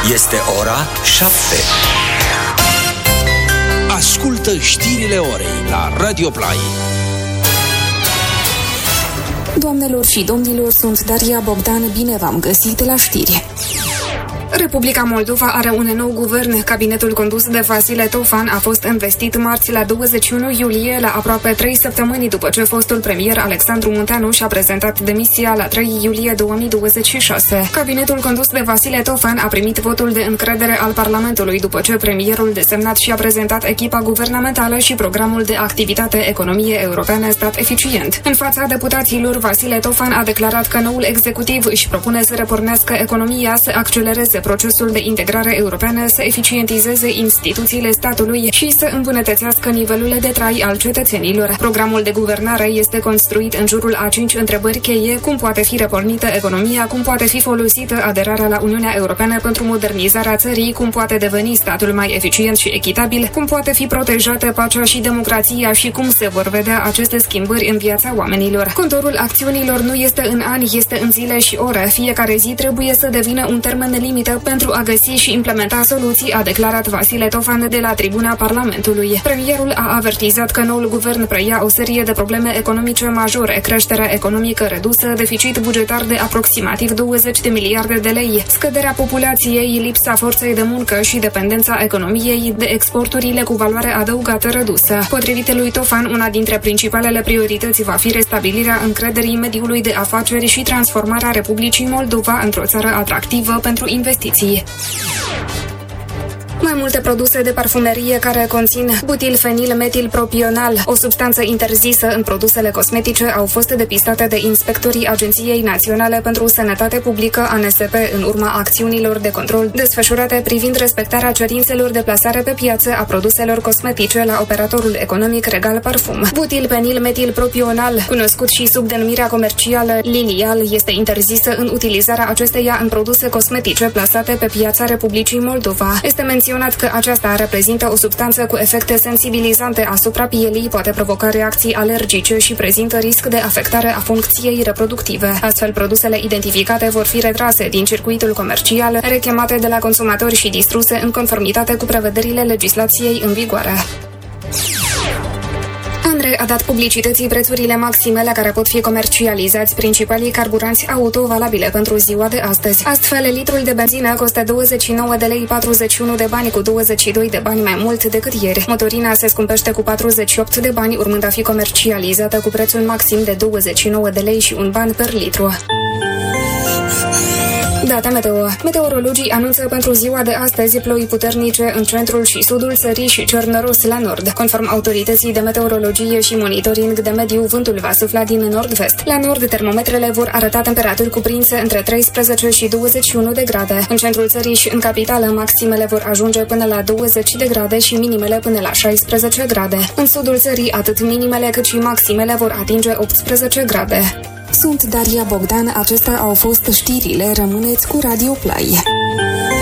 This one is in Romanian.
Este ora 7. Ascultă știrile orei la Radio Play. Doamnelor și domnilor, sunt Daria Bogdan, bine v-am găsit la știri. Republica Moldova are un nou guvern. Cabinetul condus de Vasile Tofan a fost investit marți la 21 iulie, la aproape 3 săptămâni după ce fostul premier Alexandru Munteanu și-a prezentat demisia la 3 iulie 2026. Cabinetul condus de Vasile Tofan a primit votul de încredere al Parlamentului după ce premierul desemnat și-a prezentat echipa guvernamentală și programul de activitate economie europeană stat eficient. În fața deputaților, Vasile Tofan a declarat că noul executiv își propune să repornească economia, să accelereze procesul de integrare europeană, să eficientizeze instituțiile statului și să îmbunătățească nivelul de trai al cetățenilor. Programul de guvernare este construit în jurul a 5 întrebări cheie: cum poate fi repornită economia, cum poate fi folosită aderarea la Uniunea Europeană pentru modernizarea țării, cum poate deveni statul mai eficient și echitabil, cum poate fi protejată pacea și democrația și cum se vor vedea aceste schimbări în viața oamenilor. Contorul acțiunilor nu este în ani, este în zile și ore. Fiecare zi trebuie să devină un termen limită pentru a găsi și implementa soluții, a declarat Vasile Tofan de la tribuna Parlamentului. Premierul a avertizat că noul guvern preia o serie de probleme economice majore: creșterea economică redusă, deficit bugetar de aproximativ 20 de miliarde de lei, scăderea populației, lipsa forței de muncă și dependența economiei de exporturile cu valoare adăugată redusă. Potrivit lui Tofan, una dintre principalele priorități va fi restabilirea încrederii mediului de afaceri și transformarea Republicii Moldova într-o țară atractivă pentru investiții. Mai multe produse de parfumerie care conțin butilfenilmetilpropional, o substanță interzisă în produsele cosmetice, au fost depistate de inspectorii Agenției Naționale pentru Sănătate Publică, ANSP, în urma acțiunilor de control desfășurate privind respectarea cerințelor de plasare pe piață a produselor cosmetice la operatorul economic Regal Parfum. Butilfenilmetilpropional, cunoscut și sub denumirea comercială Lilial, este interzisă în utilizarea acesteia în produse cosmetice plasate pe piața Republicii Moldova. Este menționat că aceasta reprezintă o substanță cu efecte sensibilizante asupra pielii, poate provoca reacții alergice și prezintă risc de afectare a funcției reproductive. Astfel, produsele identificate vor fi retrase din circuitul comercial, rechemate de la consumatori și distruse în conformitate cu prevederile legislației în vigoare. ANRE a dat publicității prețurile maxime la care pot fi comercializați principalii carburanți auto valabile pentru ziua de astăzi. Astfel, litrul de benzină costă 29 de lei 41 de bani, cu 22 de bani mai mult decât ieri. Motorina se scumpește cu 48 de bani, urmând a fi comercializată cu prețul maxim de 29 de lei și 1 ban per litru. Data meteo. Meteorologii anunță pentru ziua de astăzi ploi puternice în centrul și sudul țării și cer noros la nord. Conform autorității de meteorologie și monitoring de mediu, vântul va sufla din nord-vest. La nord, termometrele vor arăta temperaturi cuprinse între 13 și 21 de grade. În centrul țării și în capitală, maximele vor ajunge până la 20 de grade și minimele până la 16 grade. În sudul țării, atât minimele cât și maximele vor atinge 18 grade. Sunt Daria Bogdan, acestea au fost știrile. Rămâneți cu Radio Play.